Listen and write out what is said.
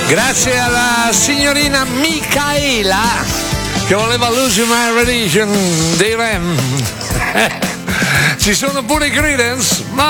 Grazie alla signorina Micaela che voleva Lose My Religion dei Rem. Ci sono pure i Creedence, ma